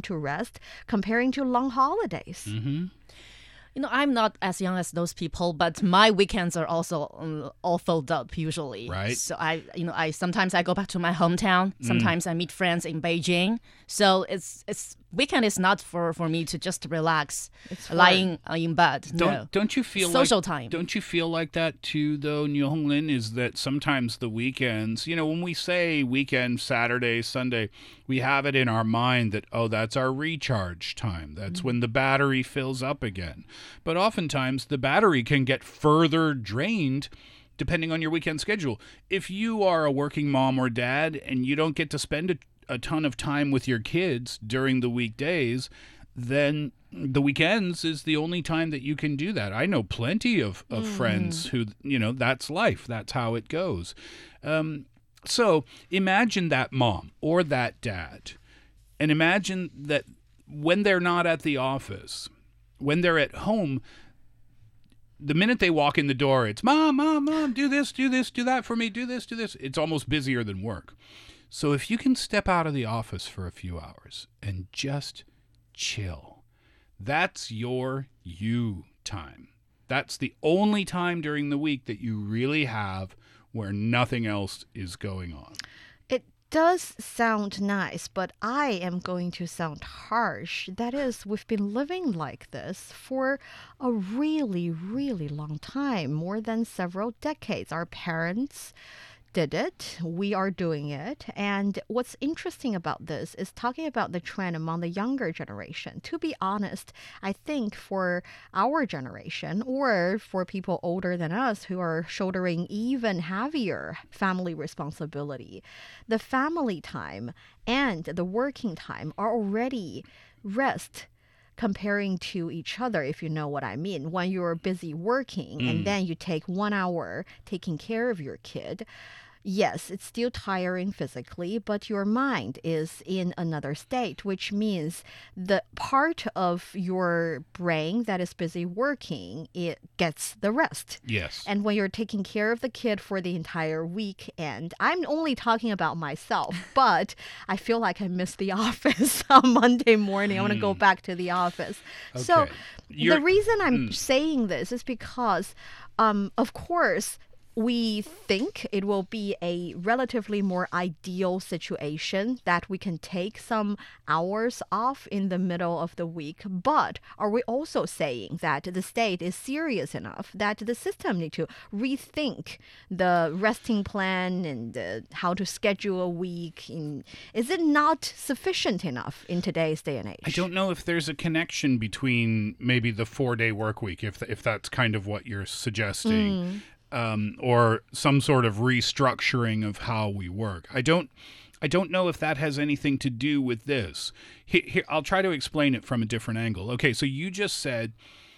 time to rest comparing to long holidays. I'm not as young as those people, but my weekends are also all filled up usually. Right. So I sometimes I go back to my hometown. Sometimes I meet friends in Beijing. So it's weekend is not for me to just relax, lying in bed. Don't you feel social time? Don't you feel like that too, though, Niu Honglin? Is that sometimes the weekends, when we say weekend, Saturday, Sunday, we have it in our mind that, that's our recharge time. That's when the battery fills up again. But oftentimes the battery can get further drained depending on your weekend schedule. If you are a working mom or dad and you don't get to spend a ton of time with your kids during the weekdays, then the weekends is the only time that you can do that. I know plenty of friends who, that's life. That's how it goes. So imagine that mom or that dad, and imagine that when they're not at the office, when they're at home, the minute they walk in the door, it's mom, do this, do that for me, do this. It's almost busier than work. So if you can step out of the office for a few hours and just chill, that's your you time. That's the only time during the week that you really have where nothing else is going on. It does sound nice, but I am going to sound harsh. That is, we've been living like this for a really, really long time, more than several decades. Our parents did it. We are doing it. And what's interesting about this is talking about the trend among the younger generation. To be honest, I think for our generation or for people older than us who are shouldering even heavier family responsibility, the family time and the working time are already rest comparing to each other, if you know what I mean. When you're busy working and then you take 1 hour taking care of your kid, yes, it's still tiring physically, but your mind is in another state, which means the part of your brain that is busy working, it gets the rest. Yes. And when you're taking care of the kid for the entire weekend, I'm only talking about myself, but I feel like I missed the office on Monday morning. I want to go back to the office. Okay. So the reason I'm saying this is because, of course, we think it will be a relatively more ideal situation that we can take some hours off in the middle of the week. But are we also saying that the state is serious enough that the system need to rethink the resting plan and how to schedule a week? Is it not sufficient enough in today's day and age? I don't know if there's a connection between maybe the 4-day work week, if that's kind of what you're suggesting. Or some sort of restructuring of how we work. I don't know if that has anything to do with this. Here, I'll try to explain it from a different angle. Okay, so you just said,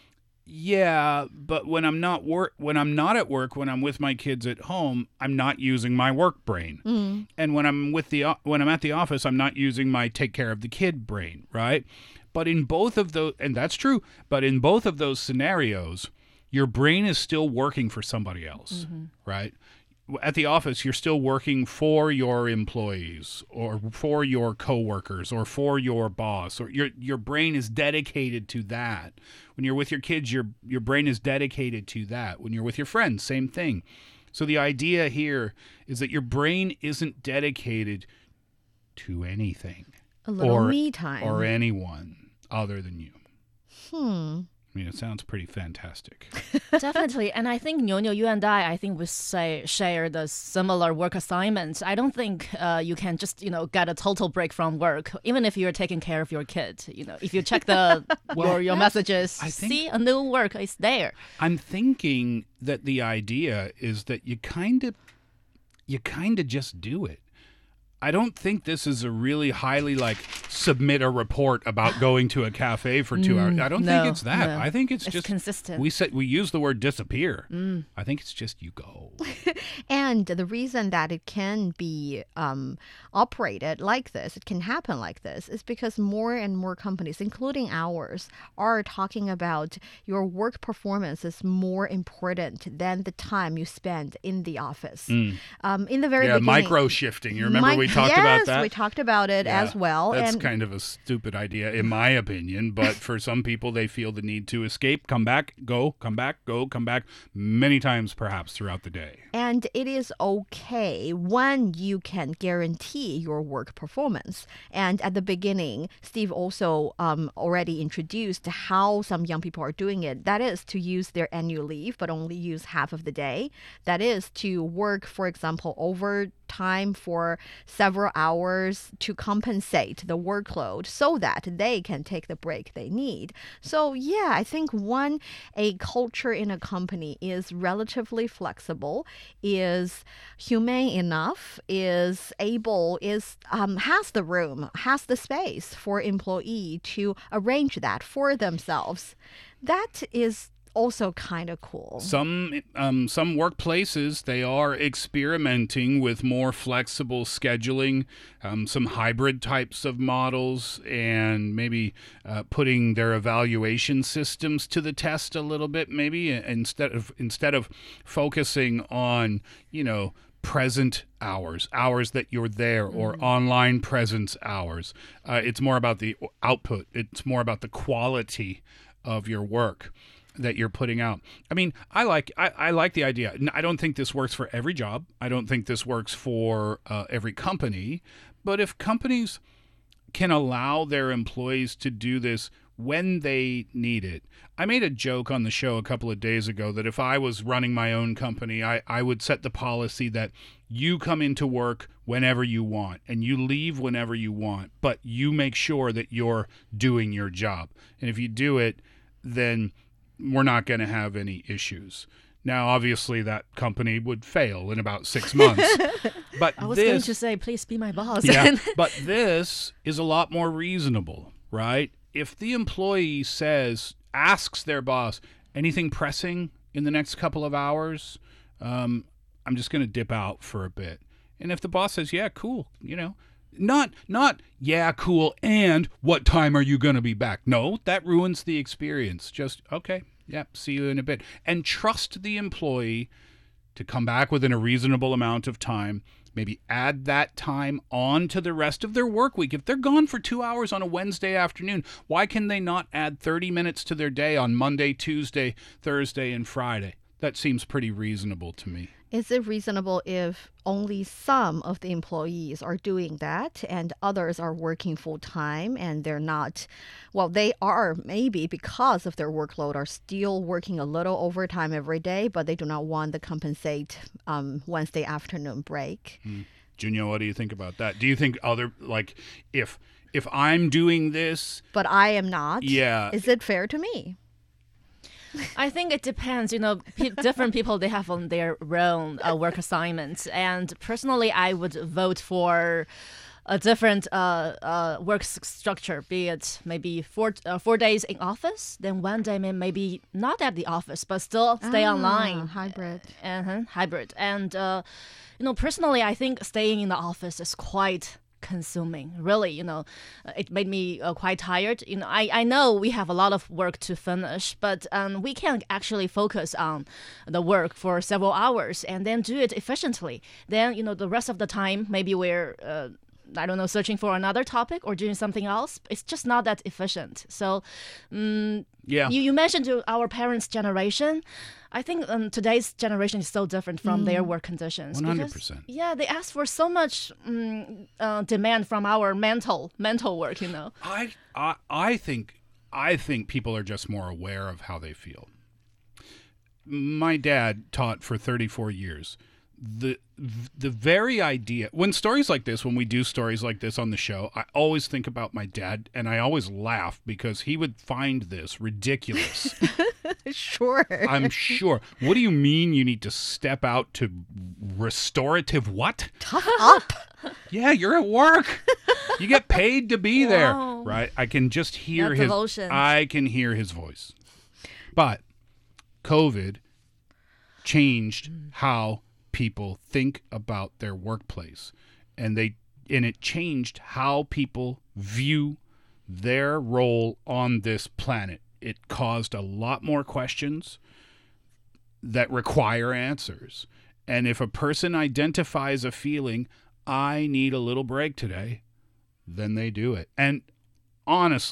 yeah, but when I'm not at work, when I'm with my kids at home, I'm not using my work brain. And when I'm at the office, I'm not using my take care of the kid brain, right? But in both of those, and that's true, but in both of those scenarios, your brain is still working for somebody else, right? At the office, you're still working for your employees or for your coworkers or for your boss, or your brain is dedicated to that. When you're with your kids, your brain is dedicated to that. When you're with your friends, same thing. So the idea here is that your brain isn't dedicated to anything. A little me time. Or anyone other than you. I mean, it sounds pretty fantastic. Definitely. And I think, Niu, you and I think we share the similar work assignments. I don't think you can just, get a total break from work, even if you're taking care of your kid. If you check your messages, see a new work is there. I'm thinking that the idea is that you kind of just do it. I don't think this is a really highly submit a report about going to a cafe for 2 hours. I don't think it's that. No. I think it's just consistent. We use the word disappear. I think it's just you go. And the reason that it can be operated like this, it can happen like this, is because more and more companies, including ours, are talking about your work performance is more important than the time you spend in the office. In the very beginning, micro shifting. You remember we talked about that? Yes, we talked about it as well. That's and kind of a stupid idea, in my opinion. But for some people, they feel the need to escape, come back, go, come back, go, come back, many times perhaps throughout the day. And it is okay when you can guarantee your work performance. And at the beginning, Steve also already introduced how some young people are doing it. That is to use their annual leave, but only use half of the day. That is to work, for example, overtime for several hours to compensate the workload so that they can take the break they need. So yeah, I think when a culture in a company is relatively flexible, is humane enough, is able, has the room, has the space for employee to arrange that for themselves, that is also kind of cool. Some workplaces, they are experimenting with more flexible scheduling, some hybrid types of models, and maybe putting their evaluation systems to the test a little bit. Maybe instead of focusing on present hours that you're there, or online presence hours. It's more about the output. It's more about the quality of your work that you're putting out. I mean, I like the idea. I don't think this works for every job. I don't think this works for every company. But if companies can allow their employees to do this when they need it. I made a joke on the show a couple of days ago that if I was running my own company, I would set the policy that you come into work whenever you want and you leave whenever you want, but you make sure that you're doing your job. And if you do it, then we're not going to have any issues. Now, obviously, that company would fail in about 6 months. But I was going to say, please be my boss. Yeah, but this is a lot more reasonable, right? If the employee asks their boss, anything pressing in the next couple of hours, I'm just going to dip out for a bit. And if the boss says, yeah, cool, not yeah, cool, and what time are you going to be back? No, that ruins the experience. Just, okay, yep, see you in a bit. And trust the employee to come back within a reasonable amount of time. Maybe add that time on to the rest of their work week. If they're gone for 2 hours on a Wednesday afternoon, why can they not add 30 minutes to their day on Monday, Tuesday, Thursday, and Friday? That seems pretty reasonable to me. Is it reasonable if only some of the employees are doing that and others are working full time and they're not, well, they are maybe because of their workload are still working a little overtime every day, but they do not want the compensate Wednesday afternoon break? Junyo, what do you think about that? Do you think if I'm doing this, but I am not, yeah, is it fair to me? I think it depends. Different people, they have on their own work assignments. And personally, I would vote for a different work structure, be it maybe 4 days in office, then 1 day maybe not at the office, but still stay online. Hybrid. Hybrid. And, personally, I think staying in the office is quite consuming, really. It made me quite tired. I know we have a lot of work to finish, but we can actually focus on the work for several hours and then do it efficiently. Then the rest of the time maybe we're searching for another topic or doing something else. It's just not that efficient. So yeah, you mentioned our parents' generation. I think today's generation is so different from their work conditions. 100%. Yeah, they ask for so much demand from our mental work. I think people are just more aware of how they feel. My dad taught for 34 years. The very idea, when we do stories like this on the show, I always think about my dad, and I always laugh because he would find this ridiculous. Sure. I'm sure. What do you mean you need to step out to restorative what? Tough up. Yeah, you're at work. You get paid to be there, Wow. right? I can just hear That devotion. I can hear his voice. But COVID changed how people think about their workplace, and it changed how people view their role on this planet. It caused a lot more questions that require answers. And if a person identifies a feeling, I need a little break today, then they do it. And honestly,